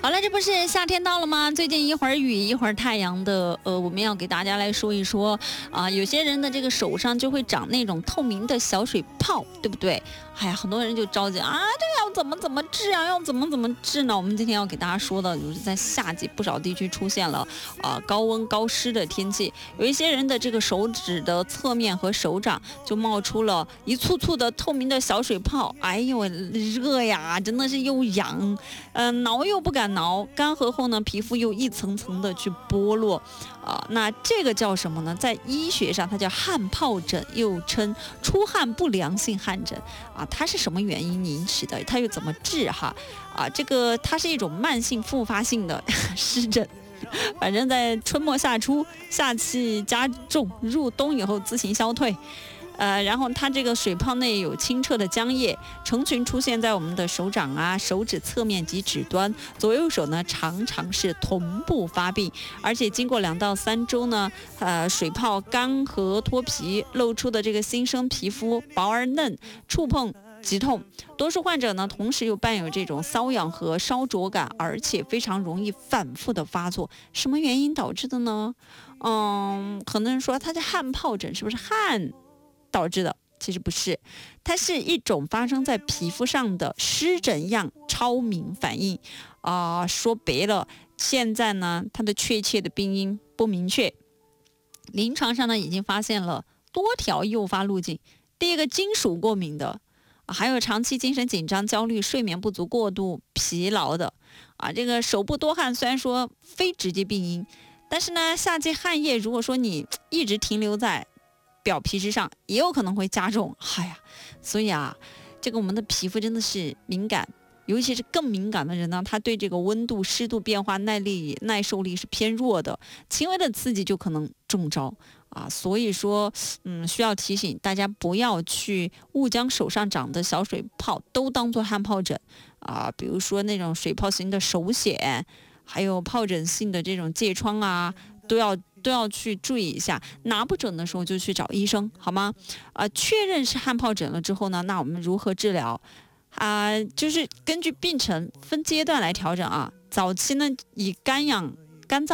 好了，这不是夏天到了吗？最近一会儿雨一会儿太阳的，我们要给大家来说一说有些人的这个手上就会长那种透明的小水泡，对不对？哎呀，很多人就着急啊，这个要怎么治啊？要怎么治呢？我们今天要给大家说的，就是在夏季不少地区出现了高温高湿的天气，有一些人的这个手指的侧面和手掌就冒出了一簇簇的透明的小水泡，哎呦，热呀，真的是又痒，挠又不敢挠，干涸后呢，皮肤又一层层的去剥落，那这个叫什么呢？在医学上它叫汗疱疹，又称出汗不良性汗疹它是什么原因引起的？它又怎么治哈？这个它是一种慢性复发性的湿疹。反正在春末夏初，夏气加重，入冬以后自行消退。然后它这个水泡内有清澈的浆液，成群出现在我们的手掌手指侧面及指端，左右手呢常常是同步发病，而且经过2到3周呢，水泡干涸脱皮，露出的这个新生皮肤薄而嫩，触碰即痛。多数患者呢，同时又伴有这种瘙痒和烧灼感，而且非常容易反复的发作。什么原因导致的呢？可能说它的汗疱疹是不是汗导致的？其实不是，它是一种发生在皮肤上的湿疹样超敏反应说白了，现在呢，它的确切的病因不明确。临床上呢，已经发现了多条诱发路径。第一个，金属过敏的，还有长期精神紧张、焦虑、睡眠不足、过度疲劳的这个手部多汗，虽然说非直接病因，但是呢，夏季汗液如果说你一直停留在表皮之上，也有可能会加重。所以这个我们的皮肤真的是敏感，尤其是更敏感的人呢，他对这个温度、湿度变化耐受力是偏弱的，轻微的刺激就可能中招所以说，需要提醒大家不要去误将手上长的小水泡都当作汗疱疹比如说那种水泡型的手癣，还有疱疹性的这种疥疮都要去注意一下，拿不准的时候就去找医生，好吗？确认是汗疱疹了之后呢，那我们如何治疗？就是根据病程分阶段来调整早期呢，以干痒